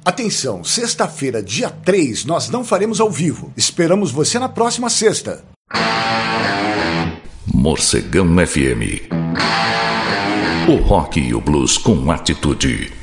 Atenção, sexta-feira, dia 3, nós não faremos ao vivo. Esperamos você na próxima sexta. Morcegão FM. O rock e o blues com atitude.